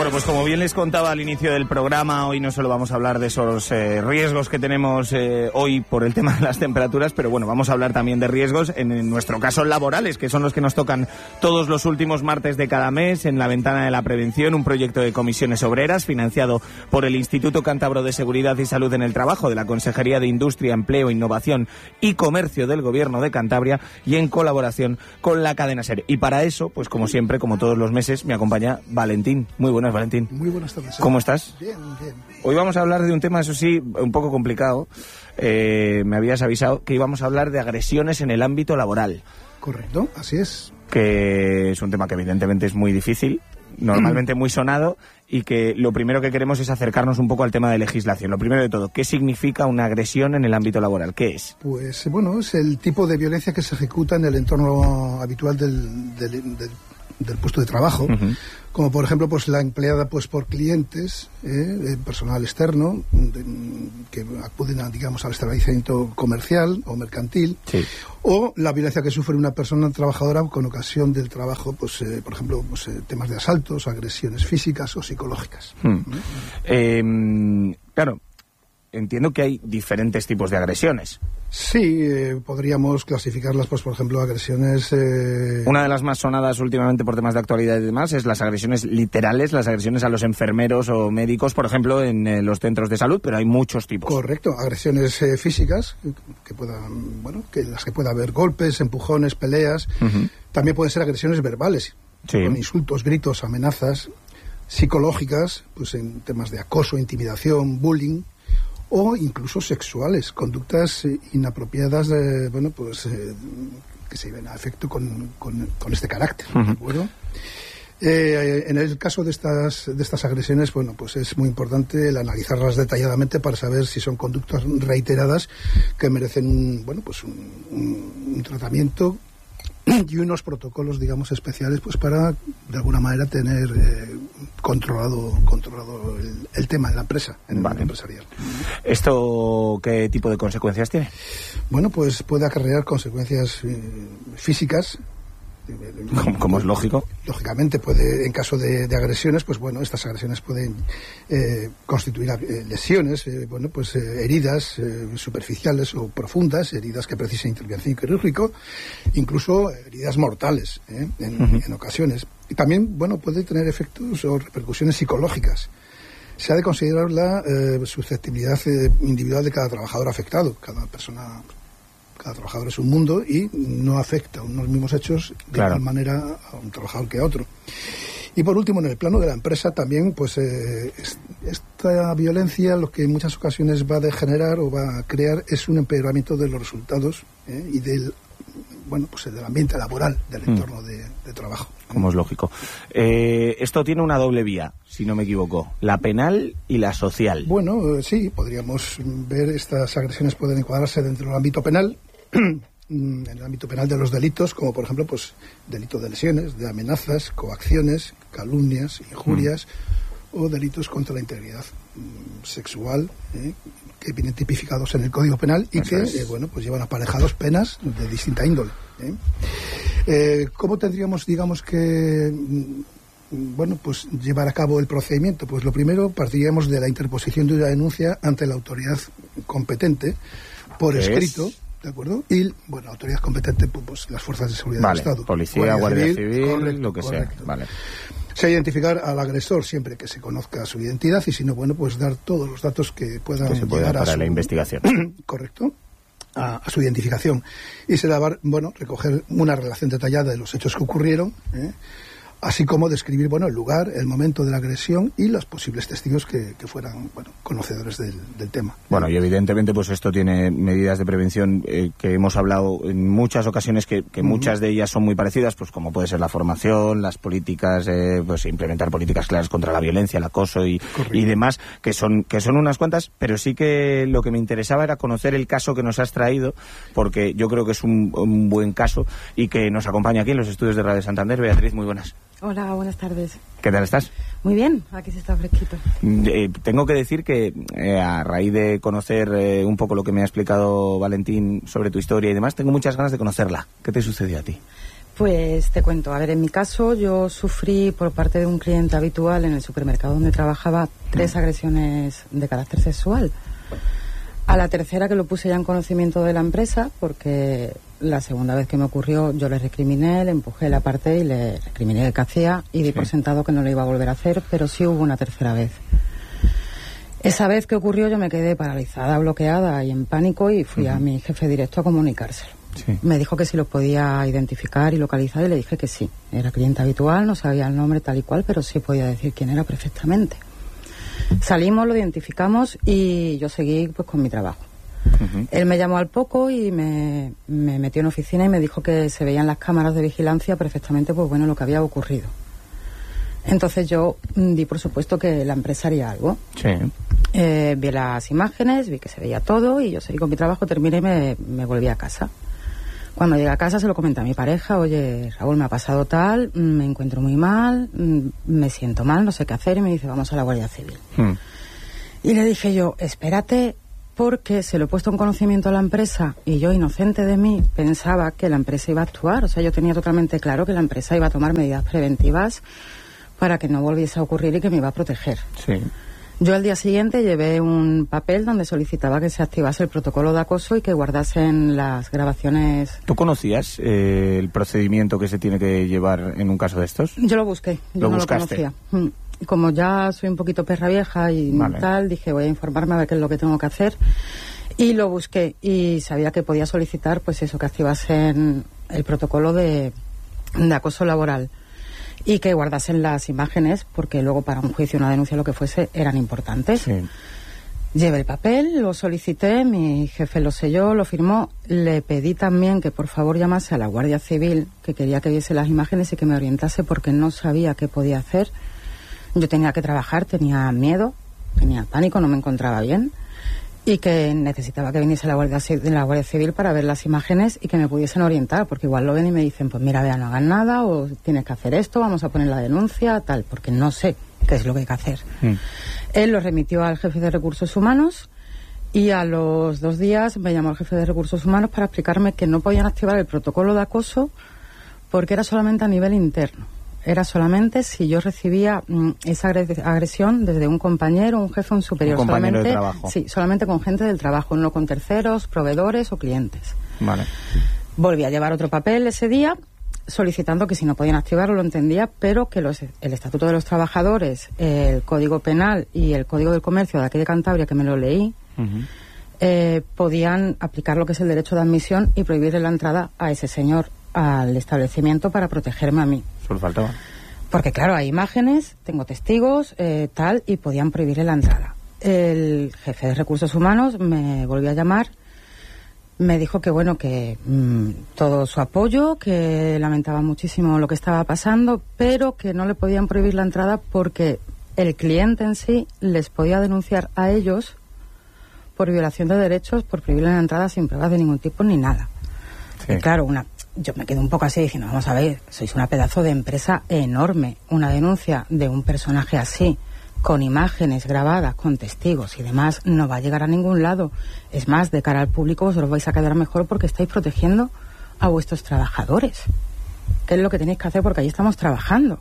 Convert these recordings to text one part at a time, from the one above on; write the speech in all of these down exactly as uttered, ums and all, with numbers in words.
Bueno, pues como bien les contaba al inicio del programa, hoy no solo vamos a hablar de esos eh, riesgos que tenemos eh, hoy por el tema de las temperaturas, pero bueno, vamos a hablar también de riesgos, en, en nuestro caso laborales, que son los que nos tocan todos los últimos martes de cada mes en la Ventana de la Prevención, un proyecto de comisiones obreras financiado por el Instituto Cántabro de Seguridad y Salud en el Trabajo de la Consejería de Industria, Empleo, Innovación y Comercio del Gobierno de Cantabria y en colaboración con la cadena SER. Y para eso, pues como siempre, como todos los meses, me acompaña Valentín. Muy buenas, Valentín. Muy buenas tardes. ¿eh? ¿Cómo estás? Bien, bien. Hoy vamos a hablar de un tema, eso sí, un poco complicado. Eh, me habías avisado que íbamos a hablar de agresiones en el ámbito laboral. Correcto, así es. Que es un tema que evidentemente es muy difícil, normalmente muy sonado, y que lo primero que queremos es acercarnos un poco al tema de legislación. Lo primero de todo, ¿qué significa una agresión en el ámbito laboral? ¿Qué es? Pues bueno, es el tipo de violencia que se ejecuta en el entorno habitual del, del, del, del puesto de trabajo. Uh-huh. Como por ejemplo pues la empleada pues por clientes, eh, personal externo de, que acuden a, digamos, al establecimiento comercial o mercantil, sí. O la violencia que sufre una persona trabajadora con ocasión del trabajo, pues eh, por ejemplo pues, eh, temas de asaltos, agresiones físicas o psicológicas. Hmm. ¿Eh? Eh, claro, entiendo que hay diferentes tipos de agresiones. Sí, eh, podríamos clasificarlas, pues por ejemplo, agresiones... Eh... Una de las más sonadas últimamente por temas de actualidad y demás es las agresiones literales, las agresiones a los enfermeros o médicos, por ejemplo, en eh, los centros de salud, pero hay muchos tipos. Correcto, agresiones eh, físicas, que puedan, bueno, que las que pueda haber golpes, empujones, peleas. Uh-huh. También pueden ser agresiones verbales, sí. Con insultos, gritos, amenazas, psicológicas, pues en temas de acoso, intimidación, bullying, o incluso sexuales, conductas eh, inapropiadas, eh, bueno, pues eh, que se lleven a efecto con, con, con este carácter, uh-huh. ¿De acuerdo? Eh, en el caso de estas de estas agresiones, bueno, pues es muy importante el analizarlas detalladamente para saber si son conductas reiteradas que merecen un, bueno, pues un, un, un tratamiento y unos protocolos, digamos, especiales, pues para de alguna manera tener eh, controlado controlado el, el tema en la empresa, en vale. el empresarial. ¿Esto qué tipo de consecuencias tiene? Bueno, pues puede acarrear consecuencias eh, físicas. Como, como es lógico. Lógicamente puede, en caso de, de agresiones, pues bueno, estas agresiones pueden eh, constituir eh, lesiones, eh, bueno, pues eh, heridas eh, superficiales o profundas, heridas que precisan intervención quirúrgica, incluso heridas mortales, eh, en, uh-huh. en ocasiones. Y también, bueno, puede tener efectos o repercusiones psicológicas. Se ha de considerar la eh, susceptibilidad eh, individual de cada trabajador afectado, cada persona. Cada trabajador es un mundo y no afecta a unos mismos hechos de claro. tal manera a un trabajador que a otro. Y por último, en el plano de la empresa también, pues eh, es, esta violencia lo que en muchas ocasiones va a degenerar o va a crear es un empeoramiento de los resultados eh, y del bueno pues del ambiente laboral, del entorno mm. de, de trabajo. Como es lógico. Eh, esto tiene una doble vía, si no me equivoco, la penal y la social. Bueno, eh, sí, podríamos ver estas agresiones pueden encuadrarse dentro del ámbito penal, en el ámbito penal de los delitos, como por ejemplo, pues delitos de lesiones, de amenazas, coacciones, calumnias, injurias, mm. o delitos contra la integridad mm, sexual, eh, que vienen tipificados en el Código Penal y Eso que, es. eh, bueno, pues llevan aparejados penas de distinta índole. ¿eh? Eh, ¿Cómo tendríamos, digamos, que mm, bueno, pues llevar a cabo el procedimiento? Pues lo primero, partiríamos de la interposición de una denuncia ante la autoridad competente por escrito. Es? ¿De acuerdo? Y, bueno, la autoridad competente, pues las fuerzas de seguridad vale, del Estado. Policía, Guardia Civil, Civil correcto, lo que correcto. sea. Vale. Se ha de identificar al agresor siempre que se conozca su identidad y si no, bueno, pues dar todos los datos que puedan que se pueda llegar para a su... la investigación. Correcto. A, a su identificación. Y se va, bueno, recoger una relación detallada de los hechos que ocurrieron, ¿eh? así como describir, bueno, el lugar, el momento de la agresión y los posibles testigos que, que fueran, bueno, conocedores del, del tema. Bueno, y evidentemente pues esto tiene medidas de prevención eh, que hemos hablado en muchas ocasiones que, que uh-huh. muchas de ellas son muy parecidas, pues como puede ser la formación, las políticas, eh, pues implementar políticas claras contra la violencia, el acoso y, y demás, que son, que son unas cuantas, pero sí que lo que me interesaba era conocer el caso que nos has traído, porque yo creo que es un, un buen caso y que nos acompaña aquí en los estudios de Radio Santander. Beatriz, muy buenas. Hola, buenas tardes. ¿Qué tal estás? Muy bien, aquí se está fresquito. Eh, tengo que decir que eh, a raíz de conocer eh, un poco lo que me ha explicado Valentín sobre tu historia y demás, tengo muchas ganas de conocerla. ¿Qué te sucedió a ti? Pues te cuento, a ver, en mi caso yo sufrí por parte de un cliente habitual en el supermercado donde trabajaba tres agresiones de carácter sexual. A la tercera, que lo puse ya en conocimiento de la empresa, porque la segunda vez que me ocurrió yo le recriminé, le empujé, la aparté y le recriminé el que hacía y di sí. por sentado que no lo iba a volver a hacer, pero sí hubo una tercera vez. Esa vez que ocurrió yo me quedé paralizada, bloqueada y en pánico y fui uh-huh. a mi jefe directo a comunicárselo. Sí. Me dijo que si lo podía identificar y localizar y le dije que sí. Era cliente habitual, no sabía el nombre tal y cual, pero sí podía decir quién era perfectamente. Salimos, lo identificamos y yo seguí pues con mi trabajo. Uh-huh. Él me llamó al poco y me, me metió en oficina y me dijo que se veían las cámaras de vigilancia perfectamente pues bueno lo que había ocurrido. Entonces yo di por supuesto que la empresa haría algo. Sí. Eh, vi las imágenes, vi que se veía todo y yo seguí con mi trabajo, terminé y me, me volví a casa. Cuando llegué a casa se lo comenté a mi pareja, oye, Raúl, me ha pasado tal, me encuentro muy mal, me siento mal, no sé qué hacer, y me dice, vamos a la Guardia Civil. Hmm. Y le dije yo, espérate, porque se lo he puesto en conocimiento a la empresa y yo, inocente de mí, pensaba que la empresa iba a actuar. O sea, yo tenía totalmente claro que la empresa iba a tomar medidas preventivas para que no volviese a ocurrir y que me iba a proteger. Sí. Yo al día siguiente llevé un papel donde solicitaba que se activase el protocolo de acoso y que guardasen las grabaciones. ¿Tú conocías eh, el procedimiento que se tiene que llevar en un caso de estos? Yo lo busqué, yo ¿Lo no buscaste? lo conocía. Como ya soy un poquito perra vieja y vale. tal, dije voy a informarme a ver qué es lo que tengo que hacer. Y lo busqué y sabía que podía solicitar pues eso, que activasen el protocolo de, de acoso laboral. Y que guardasen las imágenes, porque luego para un juicio, una denuncia, lo que fuese, eran importantes. Sí. Llevé el papel, lo solicité, mi jefe lo selló, lo firmó. Le pedí también que por favor llamase a la Guardia Civil, que quería que viese las imágenes y que me orientase porque no sabía qué podía hacer. Yo tenía que trabajar, tenía miedo, tenía pánico, no me encontraba bien. Y que necesitaba que viniese la Guardia, la Guardia Civil para ver las imágenes y que me pudiesen orientar, porque igual lo ven y me dicen, pues mira, vea, no hagan nada, o tienes que hacer esto, vamos a poner la denuncia, tal, porque no sé qué es lo que hay que hacer. Mm. Él lo remitió al jefe de Recursos Humanos y a los dos días me llamó el jefe de Recursos Humanos para explicarme que no podían activar el protocolo de acoso porque era solamente a nivel interno. Era solamente si yo recibía mm, esa agresión desde un compañero, un jefe, un superior. Un compañero solamente, de trabajo. Sí, solamente con gente del trabajo, no con terceros, proveedores o clientes. Vale. Volví a llevar otro papel ese día solicitando que si no podían activarlo, lo entendía, pero que los, el Estatuto de los Trabajadores, el Código Penal y el Código del Comercio de aquí de Cantabria, que me lo leí, uh-huh. eh, podían aplicar lo que es el derecho de admisión y prohibirle la entrada a ese señor al establecimiento para protegerme a mí. Solo faltaba. Porque claro, hay imágenes, tengo testigos, eh, tal, y podían prohibirle la entrada. El jefe de Recursos Humanos me volvió a llamar, me dijo que bueno, que mmm, todo su apoyo, que lamentaba muchísimo lo que estaba pasando, pero que no le podían prohibir la entrada porque el cliente en sí les podía denunciar a ellos por violación de derechos, por prohibirle la entrada sin pruebas de ningún tipo ni nada. Sí. Y claro, una... yo me quedé un poco así diciendo, vamos a ver, sois una pedazo de empresa enorme. Una denuncia de un personaje así, con imágenes grabadas, con testigos y demás, no va a llegar a ningún lado. Es más, de cara al público os lo vais a quedar mejor porque estáis protegiendo a vuestros trabajadores. ¿Qué es lo que tenéis que hacer? Porque ahí estamos trabajando.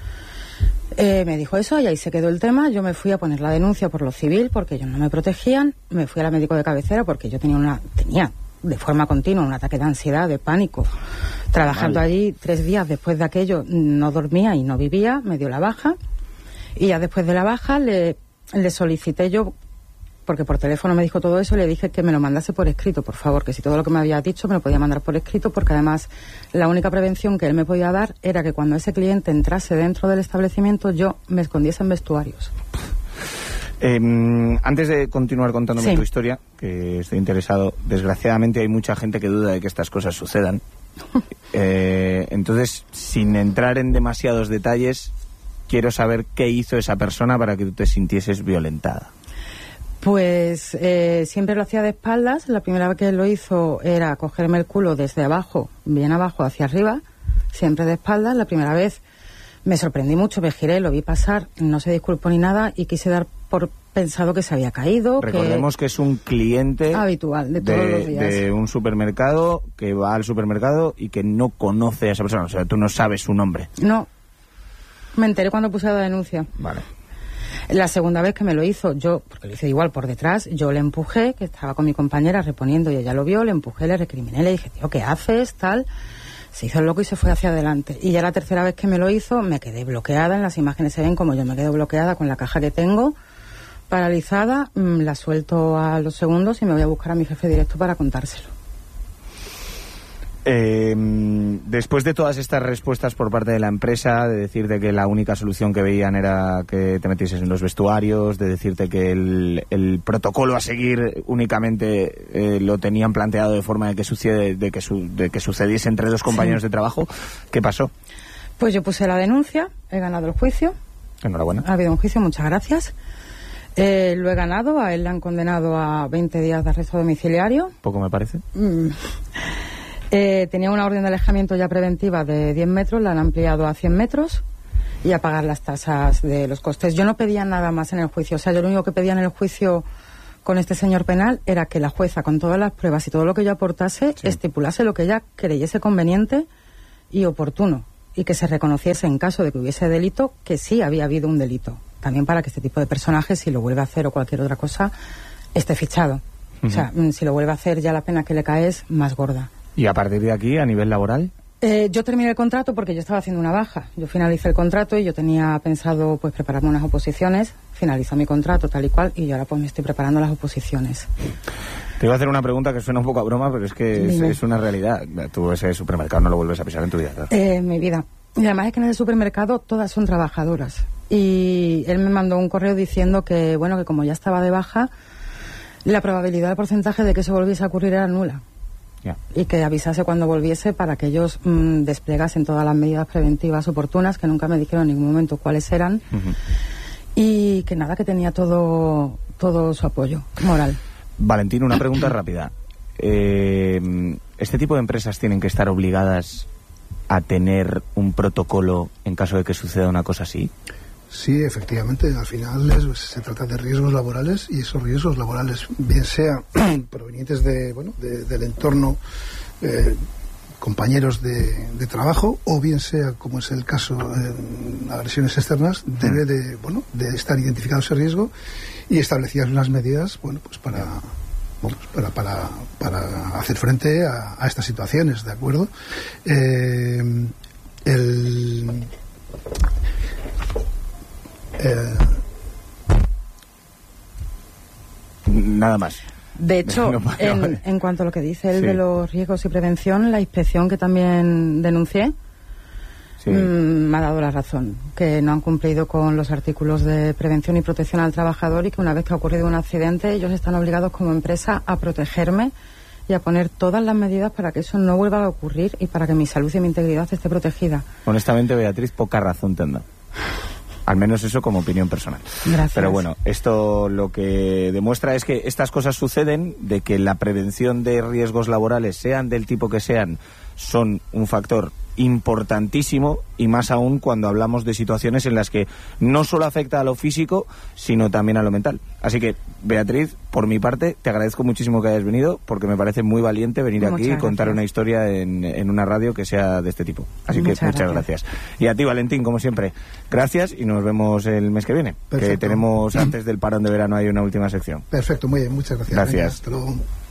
Eh, me dijo eso y ahí se quedó el tema. Yo me fui a poner la denuncia por lo civil porque ellos no me protegían. Me fui a la médico de cabecera porque yo tenía una... tenía de forma continua un ataque de ansiedad, de pánico. Trabajando vale. allí tres días después de aquello, no dormía y no vivía, me dio la baja. Y ya después de la baja le, le solicité yo, porque por teléfono me dijo todo eso, le dije que me lo mandase por escrito, por favor, que si todo lo que me había dicho me lo podía mandar por escrito, porque además la única prevención que él me podía dar era que cuando ese cliente entrase dentro del establecimiento yo me escondiese en vestuarios. Eh, antes de continuar contándome sí. tu historia, que estoy interesado, desgraciadamente hay mucha gente que duda de que estas cosas sucedan. eh, entonces, sin entrar en demasiados detalles, quiero saber qué hizo esa persona para que tú te sintieses violentada. Pues eh, siempre lo hacía de espaldas. La primera vez que lo hizo era cogerme el culo desde abajo, bien abajo hacia arriba, siempre de espaldas. La primera vez me sorprendí mucho, me giré, lo vi pasar, no se disculpó ni nada y quise dar por pensado que se había caído. Recordemos que, que es un cliente habitual de todos de, los días. de un supermercado que va al supermercado y que no conoce a esa persona. O sea, tú no sabes su nombre. No. Me enteré cuando puse la denuncia. Vale. La segunda vez que me lo hizo, yo, porque lo hice igual por detrás, yo le empujé, que estaba con mi compañera reponiendo y ella lo vio, le empujé, le recriminé, le dije, tío, ¿qué haces? Tal. Se hizo el loco y se fue hacia adelante. Y ya la tercera vez que me lo hizo, me quedé bloqueada. En las imágenes se ven como yo me quedo bloqueada con la caja que tengo, paralizada. Mmm, la suelto a los segundos y me voy a buscar a mi jefe directo para contárselo. Eh, después de todas estas respuestas por parte de la empresa, de decirte que la única solución que veían era que te metieses en los vestuarios, de decirte que el, el protocolo a seguir únicamente eh, lo tenían planteado de forma de que, sucede, de que, su, de que sucediese entre dos compañeros sí. de trabajo, ¿qué pasó? Pues yo puse la denuncia, he ganado el juicio. Enhorabuena. Ha habido un juicio, muchas gracias. Eh, lo he ganado, a él le han condenado a veinte días de arresto domiciliario. Poco me parece. Mm. Eh, tenía una orden de alejamiento ya preventiva de diez metros, la han ampliado a cien metros y a pagar las tasas de los costes. Yo no pedía nada más en el juicio, o sea, yo lo único que pedía en el juicio con este señor penal era que la jueza, con todas las pruebas y todo lo que yo aportase, sí. estipulase lo que ella creyese conveniente y oportuno, y que se reconociese en caso de que hubiese delito que sí había habido un delito. También para que este tipo de personajes, si lo vuelve a hacer o cualquier otra cosa, esté fichado. Uh-huh. O sea, si lo vuelve a hacer, ya la pena que le cae es más gorda. ¿Y a partir de aquí, a nivel laboral? Eh, yo terminé el contrato porque yo estaba haciendo una baja. Yo finalicé el contrato y yo tenía pensado pues prepararme unas oposiciones. Finalizó mi contrato tal y cual y yo ahora pues me estoy preparando las oposiciones. Te iba a hacer una pregunta que suena un poco a broma, pero es que es, es una realidad. Tú ese supermercado no lo vuelves a pisar en tu vida, ¿verdad? Eh, mi vida. Y además es que en ese supermercado todas son trabajadoras. Y él me mandó un correo diciendo que, bueno, que como ya estaba de baja, la probabilidad, el porcentaje de que eso volviese a ocurrir era nula. Yeah. Y que avisase cuando volviese para que ellos mmm, desplegasen todas las medidas preventivas oportunas, que nunca me dijeron en ningún momento cuáles eran, uh-huh. y que nada, que tenía todo todo su apoyo moral. Valentín, una pregunta rápida. Eh, ¿Este tipo de empresas tienen que estar obligadas a tener un protocolo en caso de que suceda una cosa así? Sí, efectivamente, al final es, se trata de riesgos laborales y esos riesgos laborales, bien sea provenientes de, bueno, de, del entorno, eh, compañeros de, de trabajo, o bien sea, como es el caso en agresiones externas, debe de, bueno, de estar identificado ese riesgo y establecidas unas medidas, bueno, pues para, bueno, para, para, para hacer frente a, a estas situaciones, ¿de acuerdo? Eh, el Eh... Nada más. De hecho, no, no, en, en cuanto a lo que dice él sí. de los riesgos y prevención, la inspección que también denuncié sí. mmm, me ha dado la razón, que no han cumplido con los artículos de prevención y protección al trabajador y que una vez que ha ocurrido un accidente ellos están obligados como empresa a protegerme y a poner todas las medidas para que eso no vuelva a ocurrir y para que mi salud y mi integridad esté protegida. Honestamente, Beatriz, poca razón tendrá. Al menos eso como opinión personal. Gracias. Pero bueno, esto lo que demuestra es que estas cosas suceden, de que la prevención de riesgos laborales, sean del tipo que sean, son un factor importantísimo, y más aún cuando hablamos de situaciones en las que no solo afecta a lo físico, sino también a lo mental. Así que, Beatriz, por mi parte, te agradezco muchísimo que hayas venido, porque me parece muy valiente venir muchas aquí y contar gracias. Una historia en, en una radio que sea de este tipo. Así muchas que muchas gracias. gracias. Y a ti, Valentín, como siempre, gracias y nos vemos el mes que viene. Perfecto. Que tenemos, antes del parón de verano, hay una última sección. Perfecto, muy bien, muchas gracias. Gracias. Venga, hasta luego.